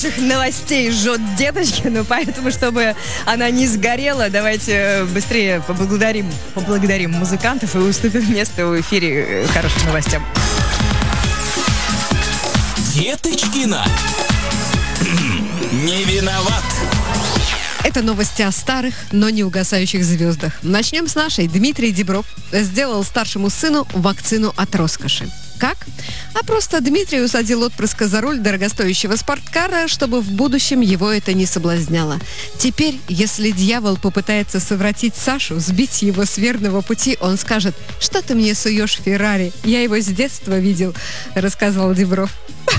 Новостей жжет Деточкину, поэтому, чтобы она не сгорела, давайте быстрее поблагодарим музыкантов и уступим место в эфире хорошим новостям. Деточкина не виноват. Это новости о старых, но не угасающих звездах. Начнем с нашей. Дмитрий Дибров сделал старшему сыну вакцину от роскоши. Как? А просто Дмитрий усадил отпрыска за руль дорогостоящего спорткара, чтобы в будущем его это не соблазняло. Теперь, если дьявол попытается совратить Сашу, сбить его с верного пути, он скажет: «Что ты мне суешь Феррари? Я его с детства видел», — рассказал Дибров.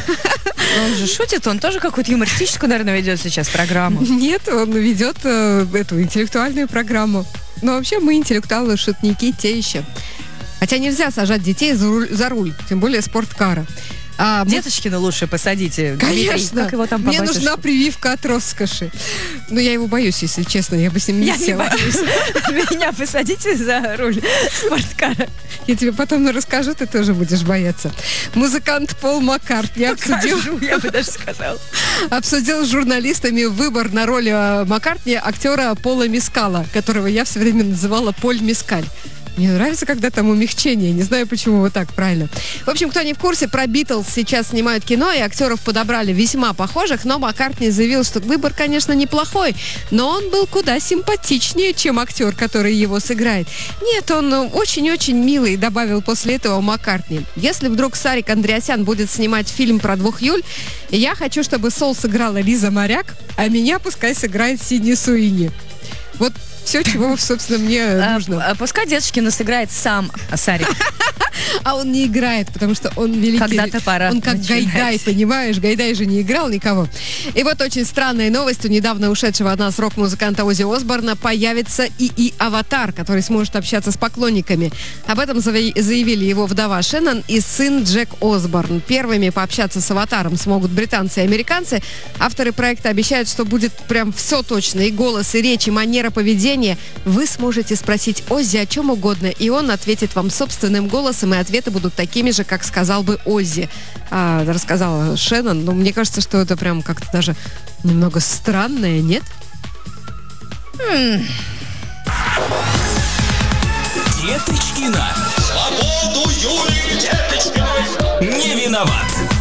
Он же шутит, он тоже какую-то юмористическую, наверное, ведет сейчас программу. Нет, он ведет эту интеллектуальную программу. Но вообще мы интеллектуалы, шутники, те еще. Хотя нельзя сажать детей за руль, тем более спорткара. Деточкина лучше посадите. Конечно. Дмитрий, как его там Мне побачишь? нужна прививка от роскоши. Но я его боюсь, если честно, я бы с ним не села. Я не боюсь. Меня посадите за руль спорткара. Я тебе потом расскажу, ты тоже будешь бояться. Музыкант Пол Маккартни я бы даже сказала. обсудил с журналистами выбор на роль Маккартни актера Пола Мескала, которого я все время называла Поль Мескаль. Мне нравится, когда там умягчение. Не знаю, почему вот так правильно. В общем, кто не в курсе, про Битлз сейчас снимают кино, и актеров подобрали весьма похожих, но Маккартни заявил, что выбор, конечно, неплохой, но он был куда симпатичнее, чем актер, который его сыграет. Нет, он очень-очень милый, добавил после этого Маккартни. Если вдруг Сарик Андреасян будет снимать фильм про 2 Юль, я хочу, чтобы Сол сыграла Лиза Моряк, а меня пускай сыграет Сидни Суини. Вот все, чего, собственно, мне нужно. Пускай Деточкина сыграет сам Сарик. А он не играет, потому что он великий. Когда-то пора. Он как начинать. Гайдай, понимаешь? Гайдай же не играл никого. И вот очень странная новость. У недавно ушедшего от нас рок-музыканта Оззи Осборна появится ИИ-аватар, который сможет общаться с поклонниками. Об этом заявили его вдова Шеннон и сын Джек Осборн. Первыми пообщаться с аватаром смогут британцы и американцы. Авторы проекта обещают, что будет прям все точно. И голос, и речь, и манера поведения. Вы сможете спросить Оззи о чем угодно, и он ответит вам собственным голосом, и ответы будут такими же, как сказал бы Оззи. Рассказала Шеннон, но мне кажется, что это прям как-то даже немного странное, нет? Деточкина. Свободу Юлии Деточкиной. Не виноват.